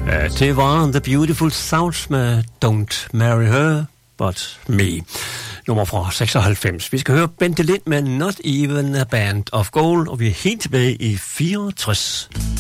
Det var The Beautiful South med Don't Marry Her But Me. Nummer fra 96. Vi skal høre Bente Lind med Not Even a Band of Gold, og vi er helt tilbage i 64.